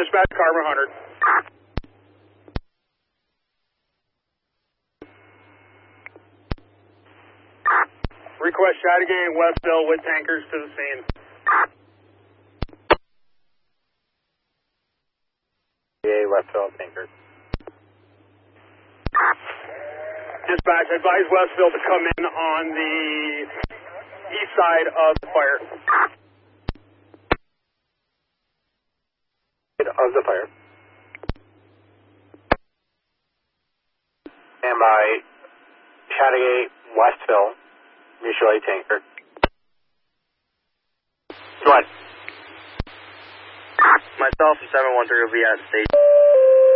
Dispatch, Carbon 100. Request Chattagay, Westville with tankers to the scene. Yeah, Westville, tankers. Dispatch, advise Westville to come in on the east side of the fire. Of the fire. Stand by Chattagay, Westville, mutually tanker. What? Myself and 713 will be at station.